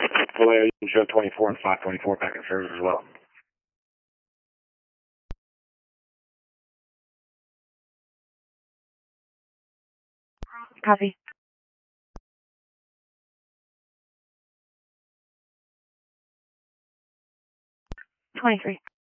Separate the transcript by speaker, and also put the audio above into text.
Speaker 1: Vallejo, you can show 24 and 524 back in service as well.
Speaker 2: Copy. 23.